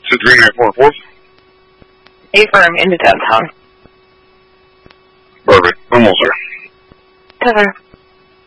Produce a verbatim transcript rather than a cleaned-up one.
Two three nine four four. Affirm into downtown. Perfect. Almost there. Cover.